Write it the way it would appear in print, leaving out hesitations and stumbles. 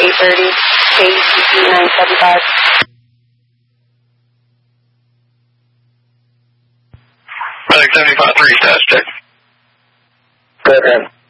830, KCC 975. Medic 75-3, status check. Go ahead.